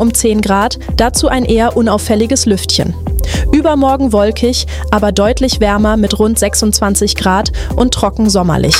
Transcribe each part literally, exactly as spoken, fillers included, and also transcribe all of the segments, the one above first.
um zehn Grad, dazu ein eher unauffälliges Lüftchen. Übermorgen wolkig, aber deutlich wärmer mit rund sechsundzwanzig Grad und trocken sommerlich.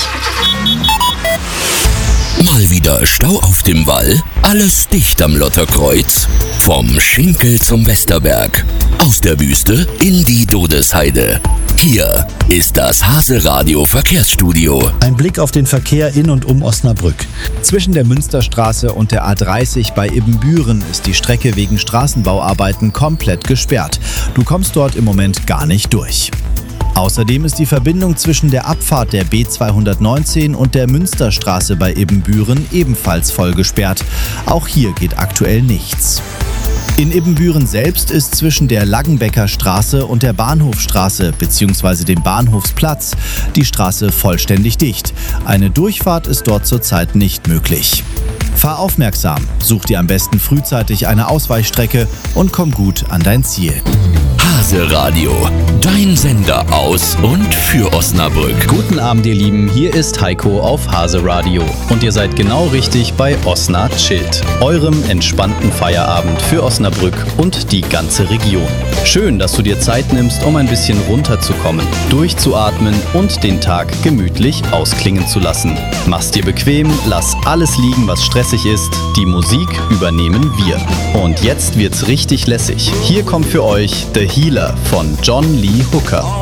Mal wieder Stau auf dem Wall? Alles dicht am Lotterkreuz? Vom Schinkel zum Westerberg. Aus der Wüste in die Dodesheide. Hier ist das Hase-Radio Verkehrsstudio. Ein Blick auf den Verkehr in und um Osnabrück. Zwischen der Münsterstraße und der A dreißig bei Ibbenbüren ist die Strecke wegen Straßenbauarbeiten komplett gesperrt. Du kommst dort im Moment gar nicht durch. Außerdem ist die Verbindung zwischen der Abfahrt der B zweihundertneunzehn und der Münsterstraße bei Ibbenbüren ebenfalls voll gesperrt. Auch hier geht aktuell nichts. In Ibbenbüren selbst ist zwischen der Laggenbecker Straße und der Bahnhofstraße bzw. dem Bahnhofsplatz die Straße vollständig dicht. Eine Durchfahrt ist dort zurzeit nicht möglich. Fahr aufmerksam, such dir am besten frühzeitig eine Ausweichstrecke und komm gut an dein Ziel. Hase-Radio, dein Sender aus und für Osnabrück. Guten Abend, ihr Lieben, hier ist Heiko auf Hase-Radio. Und ihr seid genau richtig bei Osna Chillt, eurem entspannten Feierabend für Osnabrück und die ganze Region. Schön, dass du dir Zeit nimmst, um ein bisschen runterzukommen, durchzuatmen und den Tag gemütlich ausklingen zu lassen. Mach's dir bequem, lass alles liegen, was stressig ist. Die Musik übernehmen wir. Und jetzt wird's richtig lässig. Hier kommt für euch The Healer von John Lee Hooker.